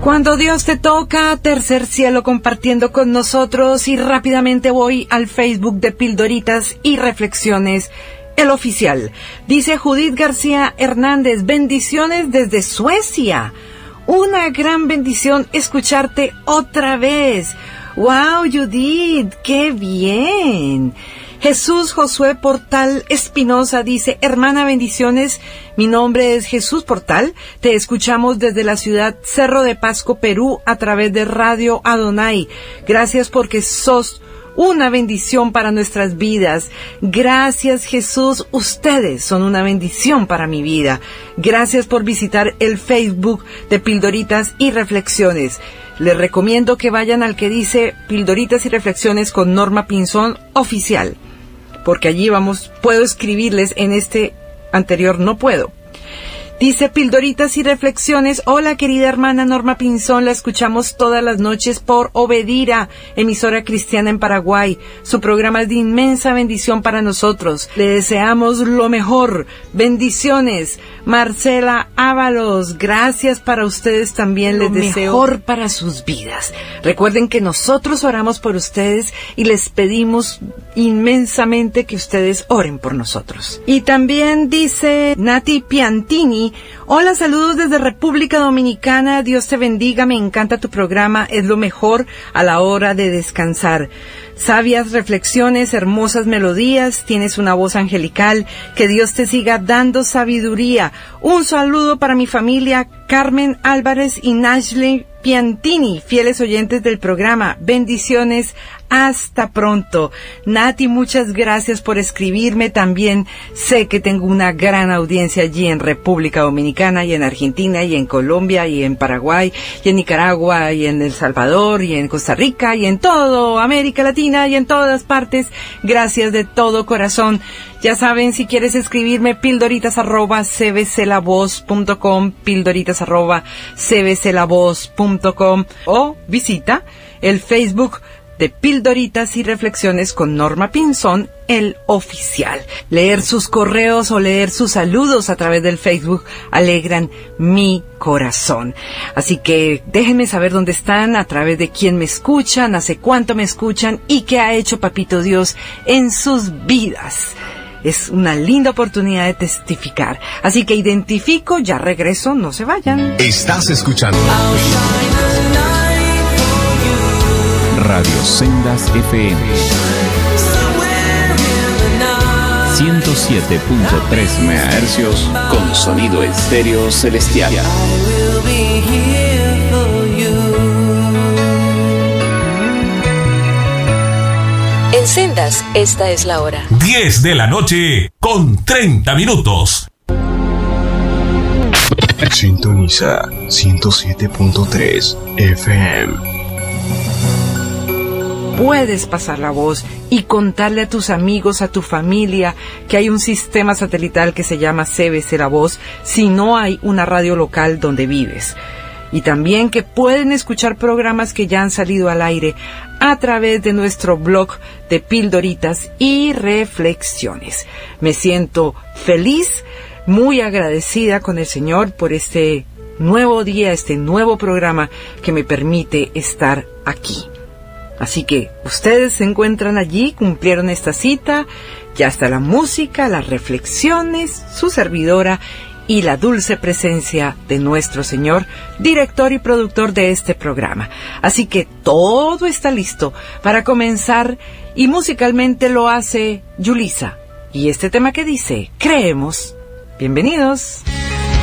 Cuando Dios te toca, Tercer Cielo compartiendo con nosotros, y rápidamente voy al Facebook de Pildoritas y Reflexiones, el oficial. Dice Judith García Hernández, bendiciones desde Suecia. Una gran bendición escucharte otra vez. ¡Wow, Judith! ¡Qué bien! Jesús Josué Portal Espinosa dice, hermana, bendiciones, mi nombre es Jesús Portal, te escuchamos desde la ciudad Cerro de Pasco, Perú, a través de Radio Adonai. Gracias porque sos una bendición para nuestras vidas. Gracias, Jesús, ustedes son una bendición para mi vida. Gracias por visitar el Facebook de Pildoritas y Reflexiones. Les recomiendo que vayan al que dice Pildoritas y Reflexiones con Norma Pinzón Oficial, porque allí puedo escribirles, en este anterior no puedo. Dice Pildoritas y Reflexiones, hola querida hermana Norma Pinzón, la escuchamos todas las noches por Obedira, emisora cristiana en Paraguay. Su programa es de inmensa bendición para nosotros. Le deseamos lo mejor. Bendiciones. Marcela Ábalos, gracias para ustedes también. Les deseo lo mejor para sus vidas. Recuerden que nosotros oramos por ustedes y les pedimos inmensamente que ustedes oren por nosotros. Y también dice Nati Piantini, hola, saludos desde República Dominicana, Dios te bendiga, me encanta tu programa, es lo mejor a la hora de descansar. Sabias reflexiones, hermosas melodías, tienes una voz angelical, que Dios te siga dando sabiduría. Un saludo para mi familia, Carmen Álvarez y Nashley Piantini, fieles oyentes del programa. Bendiciones, hasta pronto. Nati, muchas gracias por escribirme. También sé que tengo una gran audiencia allí en República Dominicana y en Argentina y en Colombia y en Paraguay y en Nicaragua y en El Salvador y en Costa Rica y en toda América Latina y en todas partes. Gracias de todo corazón. Ya saben, si quieres escribirme, pildoritas@cbclavoz.com, pildoritas@cbclavoz.com, o visita el Facebook de Pildoritas y Reflexiones con Norma Pinzón, el oficial. Leer sus correos o leer sus saludos a través del Facebook alegran mi corazón. Así que déjenme saber dónde están, a través de quién me escuchan, hace cuánto me escuchan y qué ha hecho Papito Dios en sus vidas. Es una linda oportunidad de testificar. Así que identifico, ya regreso, no se vayan. Estás escuchando Radio Sendas FM 107.3 MHz con sonido estéreo celestial. En Sendas, esta es la hora. 10 de la noche con 30 minutos. Sintoniza 107.3 FM. Puedes pasar la voz y contarle a tus amigos, a tu familia, que hay un sistema satelital que se llama CBC La Voz, si no hay una radio local donde vives. Y también que pueden escuchar programas que ya han salido al aire a través de nuestro blog de Pildoritas y Reflexiones. Me siento feliz, muy agradecida con el Señor por este nuevo día, este nuevo programa que me permite estar aquí. Así que ustedes se encuentran allí, cumplieron esta cita, ya está la música, las reflexiones, su servidora y la dulce presencia de nuestro Señor, director y productor de este programa. Así que todo está listo para comenzar y musicalmente lo hace Yulisa. Y este tema que dice, creemos. Bienvenidos.